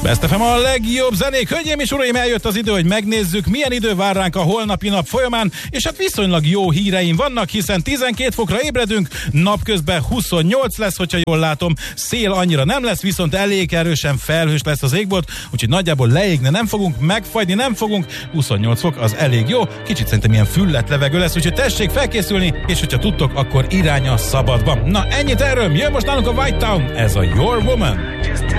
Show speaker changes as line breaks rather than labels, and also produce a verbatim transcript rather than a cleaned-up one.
Best ef em a legjobb zenék. Hölgyeim és uraim, eljött az idő, hogy megnézzük, milyen idő vár ránk a holnapi nap folyamán, és hát viszonylag jó híreim vannak, hiszen tizenkét fokra ébredünk, napközben huszonnyolc lesz, hogyha jól látom, szél annyira nem lesz, viszont elég erősen felhős lesz az égbolt, úgyhogy nagyjából leégni nem fogunk, megfagyni nem fogunk, huszonnyolc fok az elég jó, kicsit szerintem ilyen füllet levegő lesz, úgyhogy tessék felkészülni, és hogyha tudtok, akkor irány a szabadba. Na ennyit erről, jön most nálunk a White Town, ez a Your Woman.